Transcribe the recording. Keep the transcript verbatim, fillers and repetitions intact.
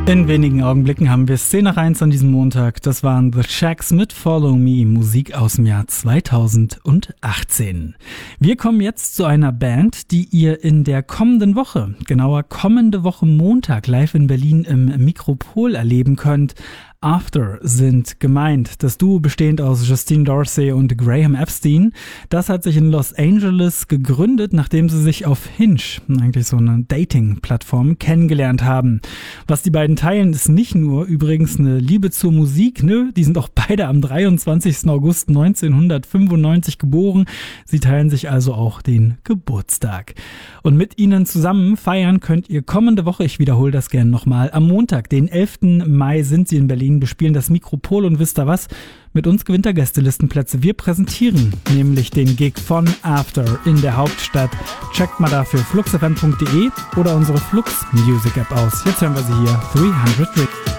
In wenigen Augenblicken haben wir Szene nach eins an diesem Montag. Das waren The Shacks mit Follow Me, Musik aus dem Jahr zweitausendachtzehn. Wir kommen jetzt zu einer Band, die ihr in der kommenden Woche, genauer kommende Woche Montag, live in Berlin im Mikropol erleben könnt. After sind gemeint. Das Duo bestehend aus Justine Dorsey und Graham Epstein. Das hat sich in Los Angeles gegründet, nachdem sie sich auf Hinge, eigentlich so eine Dating-Plattform, kennengelernt haben. Was die beiden teilen, ist nicht nur übrigens eine Liebe zur Musik, ne? Die sind auch beide am dreiundzwanzigsten August neunzehnhundertfünfundneunzig geboren. Sie teilen sich also auch den Geburtstag. Und mit ihnen zusammen feiern könnt ihr kommende Woche, ich wiederhole das gerne nochmal, am Montag, den elften Mai sind sie in Berlin, bespielen das Mikropol und wisst ihr was? Mit uns gewinnt er Gästelistenplätze. Wir präsentieren nämlich den Gig von After in der Hauptstadt. Checkt mal dafür flux f m punkt d e oder unsere Flux Music App aus. Jetzt hören wir sie hier, dreihundert Rick.